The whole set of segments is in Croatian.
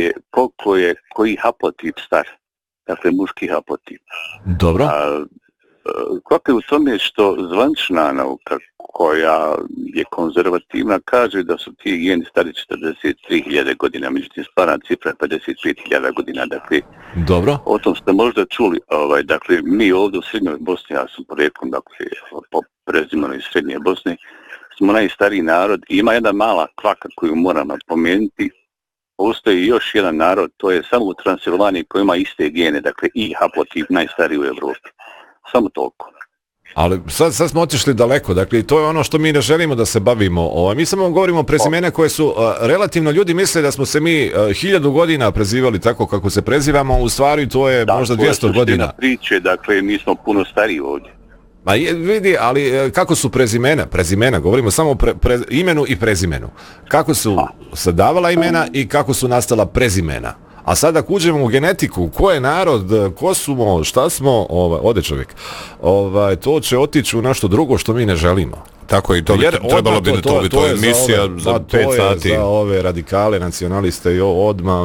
koliko je koji haplotip star. Dakle, muški haplotip. Dobro. Kako je u tome što zvanična nauka koja je konzervativna kaže da su ti geni stari 43.000 godina, međutim stvarna cifra je 55.000 godina. Dakle, dobro. O tom ste možda čuli. Dakle, mi ovdje u Srednjoj Bosni, ja sam poreklom, dakle, po prezimenu iz Srednje Bosne, smo najstariji narod i ima jedna mala kvaka koju moram napomenuti. Postoji još jedan narod, to je samo u Transilvaniji koji ima iste gene, dakle i haplotip najstariji u Evropi. Samo toliko. Ali sad smo otišli daleko, dakle to je ono što mi ne želimo da se bavimo. Mi samo govorimo o prezimena koje su relativno, ljudi misle da smo se mi 1000 godina prezivali tako kako se prezivamo, u stvari to je možda 200 godina. Priče, dakle mi smo puno stariji ovdje. Ma vidi, ali kako su prezimena, govorimo samo o imenu i prezimenu. Kako su se davala imena i kako su nastala prezimena. A sada ako uđemo u genetiku, ko je narod, ko smo, šta smo, ode čovjek, to će otići u nešto drugo što mi ne želimo. Tako i to bi trebalo bi to je emisija za 5 sati. To je za ove radikale, nacionaliste i odmah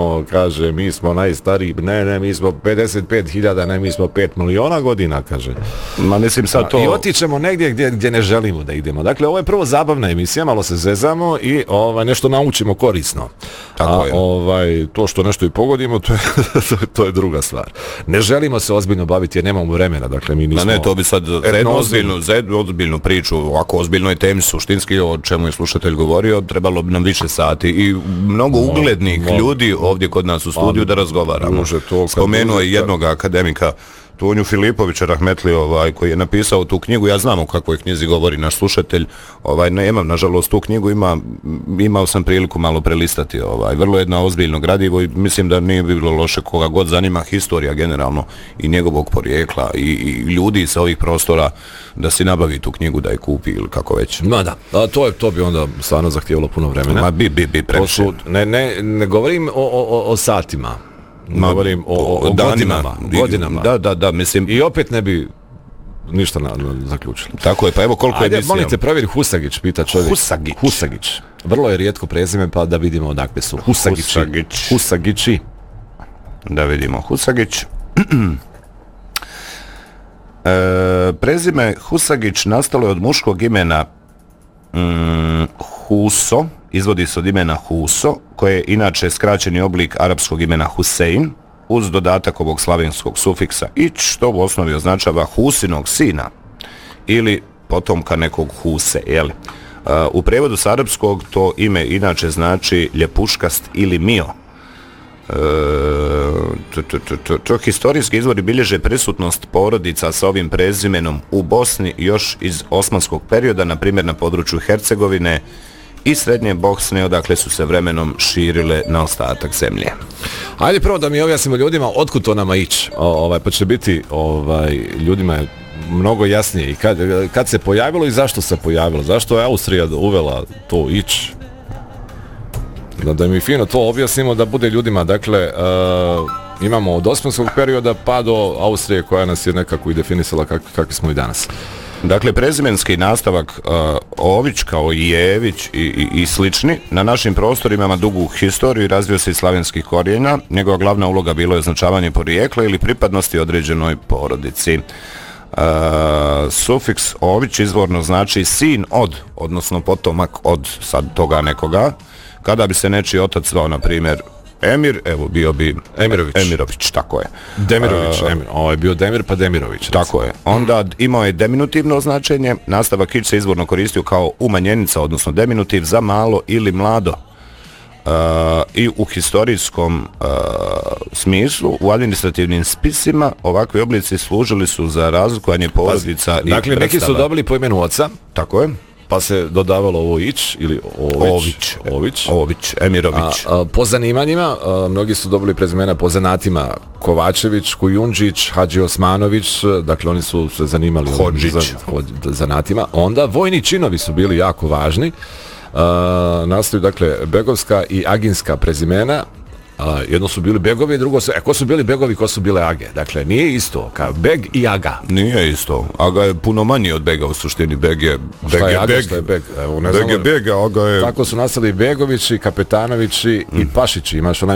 mi smo najstariji, ne, mi smo 55.000, ne, mi smo 5 miliona godina, kaže. Ma mislim sad to... I otićemo negdje gdje ne želimo da idemo. Dakle, ovo je prvo zabavna emisija, malo se zezamo i nešto naučimo korisno. Tako je. To što nešto i pogodimo, to je druga stvar. Ne želimo se ozbiljno baviti jer nemamo vremena, dakle mi nismo... Ne, to bi sad za jednu ozbiljnu priču, ovako ozbiljnoj temi suštinski, o čemu je slušatelj govorio, trebalo bi nam više sati i mnogo uglednih ljudi ovdje kod nas u studiju da razgovaramo. Spomenuo je jednog akademika, Tonju Filipovića Rahmetli, koji je napisao tu knjigu. Ja znam o kakvoj knjizi govori naš slušatelj. Nemam, nažalost, tu knjigu imao sam priliku malo prelistati. Vrlo jedna ozbiljno gradivo i mislim da nije bilo loše koga god zanima historija generalno i njegovog porijekla i ljudi sa ovih prostora da si nabavi tu knjigu, da je kupi ili kako već. Ma da, to bi onda stvarno zahtijevalo puno vremena. Ma bi previše. Ne govorim o satima. Govorim o godinama. Da, mislim. I opet ne bi ništa zaključili. Tako je, pa evo koliko je emisija. Molite, provjeri Husagić, pita čovjek. Husagić. Vrlo je rijetko prezime, pa da vidimo odakle su. Husagići. Da vidimo, Husagić. Prezime Husagić nastalo je od muškog imena Huso, izvodi se od imena Huso, koje je inače skraćeni oblik arapskog imena Husein, uz dodatak ovog slavenskog sufiksa ić, što u osnovi označava Husinog sina ili potomka nekog Huse, jeli? U prevodu s arapskog to ime inače znači ljepuškast ili mio. Historijski izvori bilježe prisutnost porodica sa ovim prezimenom u Bosni još iz osmanskog perioda, na primjer na području Hercegovine i Srednje Bosne, odakle su se vremenom širile na ostatak zemlje. Ajde prvo da mi objasnimo ljudima otkud to nama ići, pa će biti ljudima mnogo jasnije i kad se pojavilo i zašto se pojavilo, zašto je Austrija uvela to ići. Da mi fino to objasnimo da bude ljudima, dakle, imamo od osmanskog perioda pa do Austrije koja nas je nekako i definisala kakvi smo i danas. Dakle, prezimenski nastavak Ović kao i Jević i slični na našim prostorima ima dugu historiju i razvio se iz slavenskih korijena. Njegova glavna uloga bilo je označavanje porijekla ili pripadnosti određenoj porodici. Sufiks Ović izvorno znači sin od, odnosno potomak od sad toga nekoga. Kada bi se nečiji otac zvao, na primjer, Emir, evo bio bi Emirović, tako je. Demirović, ovo je bio Demir pa Demirović. Tako je. Onda imao je diminutivno značenje, nastavak ić se izvorno koristio kao umanjenica, odnosno diminutiv za malo ili mlado. I u historijskom smislu, u administrativnim spisima, ovakvi oblici služili su za razlikovanje porodica i predstava. Dakle, neki su dobili po imenu oca. Tako je. Pa se dodavalo ovo ić ili Ović, Emirović. Po zanimanjima, mnogi su dobili prezimena po zanatima Kovačević, Kujundžić, Hadži Osmanović, dakle oni su se zanimali zanatima. Onda vojni činovi su bili jako važni. Nastaju, dakle, begovska i aginska prezimena. Jedno su bili begovi, drugo su... ko su bili begovi, ko su bile age? Dakle, nije isto, kao beg i aga. Nije isto. Aga je puno manji od bega u suštini. Beg je beg. Beg je beg, a aga je... Tako su nastali Begovići, Kapetanovići i Pašići. Imaš onaj